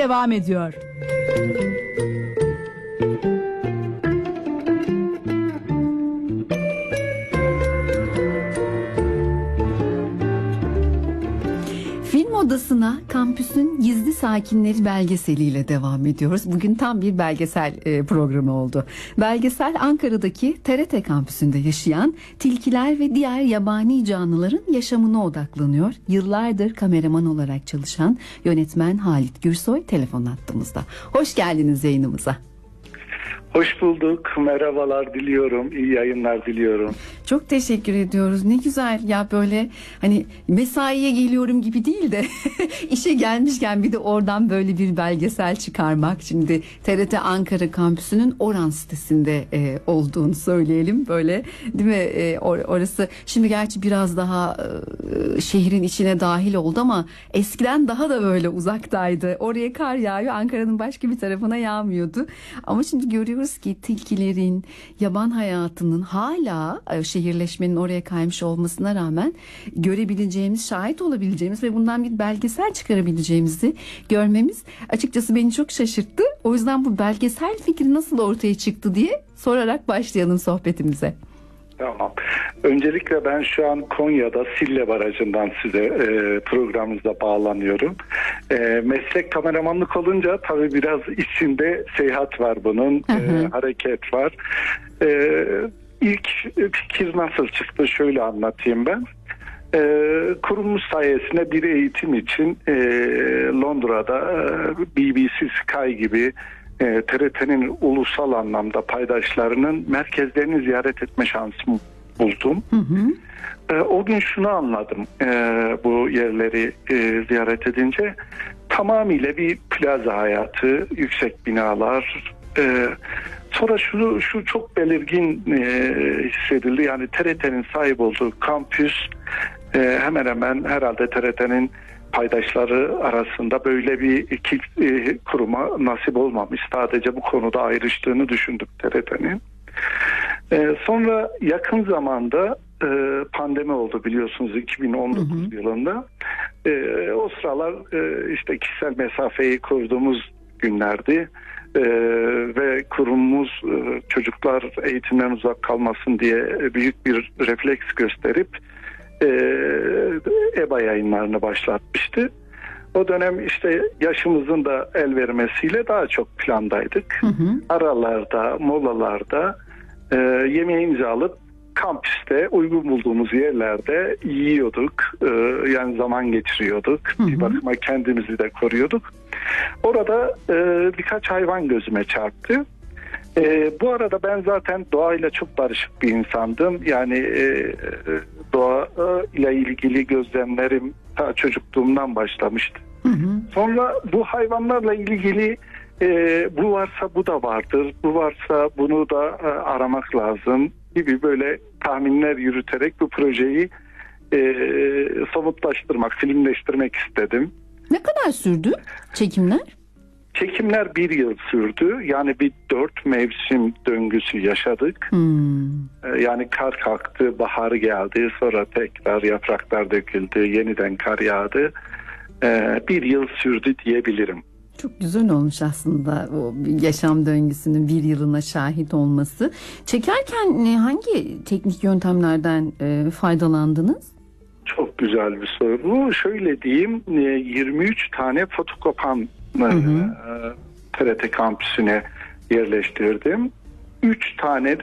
devam ediyor. Film Odası'na Kampüsün Gizli Sakinleri belgeseliyle devam ediyoruz. Bugün tam bir belgesel programı oldu. Belgesel Ankara'daki TRT kampüsünde yaşayan tilkiler ve diğer yabani canlıların yaşamına odaklanıyor. Yıllardır kameraman olarak çalışan yönetmen Halit Gürsoy telefon hattımızda. Hoş geldiniz yayınımıza. Hoş bulduk. Merhabalar diliyorum. İyi yayınlar diliyorum. Çok teşekkür ediyoruz. Ne güzel ya, böyle hani mesaiye geliyorum gibi değil de işe gelmişken bir de oradan böyle bir belgesel çıkarmak. Şimdi TRT Ankara kampüsünün Oran sitesinde olduğunu söyleyelim, böyle değil mi? Orası şimdi gerçi biraz daha şehrin içine dahil oldu ama eskiden daha da böyle uzaktaydı. Oraya kar yağıyor, Ankara'nın başka bir tarafına yağmıyordu. Ama şimdi görüyoruz ki tilkilerin, yaban hayatının hala şehirleşmenin oraya kaymış olmasına rağmen görebileceğimiz, şahit olabileceğimiz ve bundan bir belgesel çıkarabileceğimizi görmemiz açıkçası beni çok şaşırttı. O yüzden bu belgesel fikri nasıl ortaya çıktı diye sorarak başlayalım sohbetimize. Tamam. Öncelikle ben şu an Konya'da Sille Barajı'ndan size programımıza bağlanıyorum. Meslek kameramanlık olunca tabii biraz içinde seyahat var bunun, hareket var. İlk fikir nasıl çıktı şöyle anlatayım ben. Kurumumuz sayesinde bir eğitim için Londra'da BBC Sky gibi TRT'nin ulusal anlamda paydaşlarının merkezlerini ziyaret etme şansımı buldum. O gün şunu anladım, bu yerleri ziyaret edince tamamıyla bir plaza hayatı, yüksek binalar. Sonra şu çok belirgin hissedildi, yani TRT'nin sahip olduğu kampüs hemen hemen herhalde TRT'nin paydaşları arasında böyle bir iki kuruma nasip olmamış. Sadece bu konuda ayrıştığını düşündüm TRT'nin. Sonra yakın zamanda pandemi oldu biliyorsunuz 2019 yılında. O sıralar işte kişisel mesafeyi koruduğumuz günlerdi. Ve kurumumuz çocuklar eğitimden uzak kalmasın diye büyük bir refleks gösterip EBA yayınlarını başlatmıştı. O dönem işte yaşımızın da el vermesiyle daha çok plandaydık. Aralarda, molalarda yemeğimizi alıp kampüste uygun bulduğumuz yerlerde yiyorduk. Yani zaman geçiriyorduk. Bir bakıma kendimizi de koruyorduk. Orada birkaç hayvan gözüme çarptı. Bu arada ben zaten doğayla çok barışık bir insandım. Yani doğa ile ilgili gözlemlerim ta çocukluğumdan başlamıştı. Sonra bu hayvanlarla ilgili bu varsa bu da vardır, bu varsa bunu da aramak lazım gibi böyle tahminler yürüterek bu projeyi somutlaştırmak, filmleştirmek istedim. Ne kadar sürdü çekimler? Çekimler 1 yıl sürdü. Yani bir 4 mevsim döngüsü yaşadık. Yani kar kalktı, bahar geldi, sonra tekrar yapraklar döküldü, yeniden kar yağdı. 1 yıl sürdü diyebilirim. Çok güzel olmuş aslında o yaşam döngüsünün 1 yılına şahit olması. Çekerken hangi teknik yöntemlerden faydalandınız? Çok güzel bir soru bu. Şöyle diyeyim, 23 tane fotokopan TRT kampüsüne yerleştirdim. 3 tane